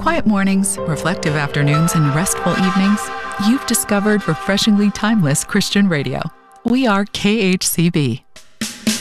quiet mornings, reflective afternoons, and restful evenings, you've discovered refreshingly timeless Christian radio. We are KHCB.